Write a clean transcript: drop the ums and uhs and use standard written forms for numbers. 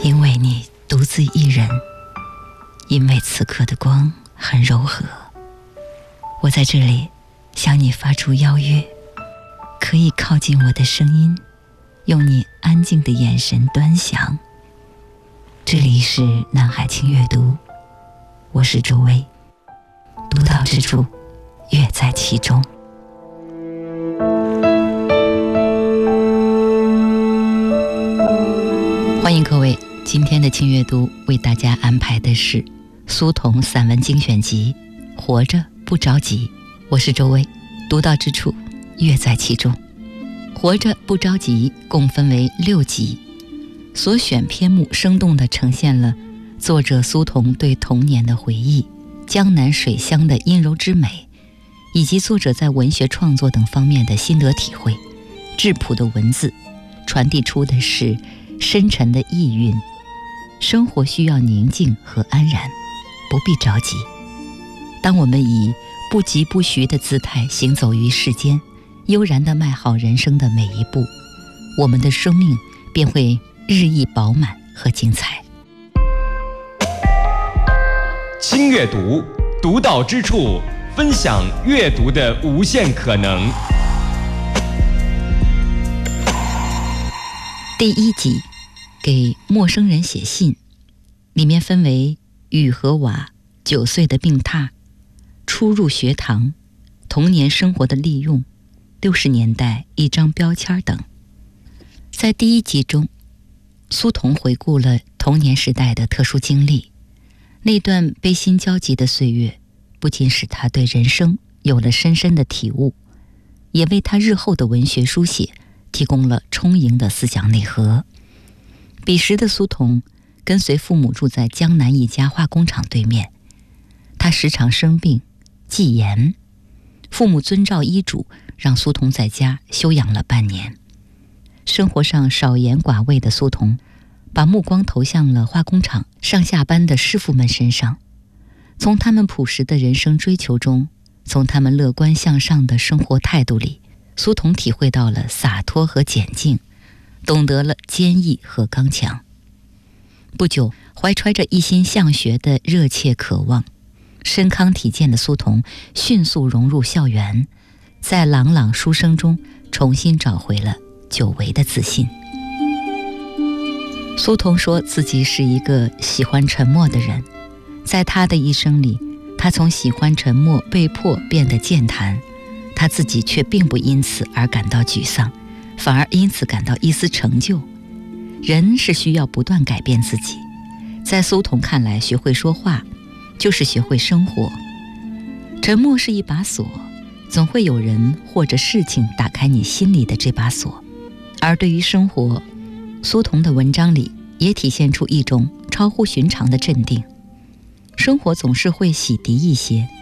因为你独自一人，因为此刻的光很柔和，我在这里向你发出邀约，可以靠近我的声音，用你安静的眼神端详。这里是南海轻阅读，我是周薇，独到之处，乐在其中。欢迎各位，今天的轻阅读为大家安排的是苏童散文精选集《活着不着急》，我是周薇，独到之处，乐在其中。活着不着急共分为6集，所选篇目生动地呈现了作者苏童对童年的回忆、江南水乡的阴柔之美，以及作者在文学创作等方面的心得体会。质朴的文字传递出的是深沉的意蕴。生活需要宁静和安然，不必着急。当我们以不疾不徐的姿态行走于世间，悠然地迈好人生的每一步，我们的生命便会日益饱满和精彩。 轻阅读，独到之处，分享阅读的无限可能。 第1集，给陌生人写信，里面分为雨和瓦、9岁的病榻、初入学堂、童年生活的利用、60年代一张标签等。在第1集中，苏童回顾了童年时代的特殊经历，那段悲心交集的岁月，不仅使他对人生有了深深的体悟，也为他日后的文学书写提供了充盈的思想内核。彼时的苏童跟随父母住在江南一家化工厂对面，他时常生病忌盐，父母遵照医嘱让苏童在家休养了半年。生活上少盐寡味的苏童把目光投向了化工厂上下班的师傅们身上，从他们朴实的人生追求中，从他们乐观向上的生活态度里，苏童体会到了洒脱和简静，懂得了坚毅和刚强。不久，怀揣着一心向学的热切渴望，身康体健的苏童迅速融入校园，在朗朗书声中重新找回了久违的自信。苏童说自己是一个喜欢沉默的人，在他的一生里，他从喜欢沉默被迫变得健谈，他自己却并不因此而感到沮丧，反而因此感到一丝成就。人是需要不断改变自己，在苏童看来，学会说话就是学会生活。沉默是一把锁，总会有人或者事情打开你心里的这把锁。而对于生活，苏童的文章里也体现出一种超乎寻常的镇定。生活总是会洗涤一些，